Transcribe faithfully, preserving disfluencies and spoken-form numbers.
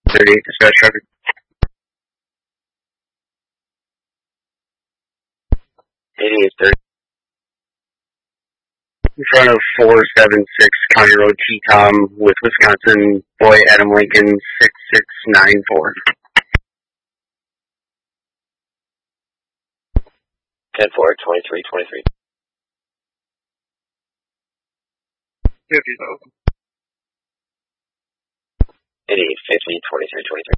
thirty-eight, dispatch traffic. eighty-eight thirty. In front of four seven six County Road T-Com with Wisconsin boy Adam Lincoln six six nine four. ten four, twenty-three twenty-three. fifty thousand. eighty-eight fifty, twenty-three twenty-three.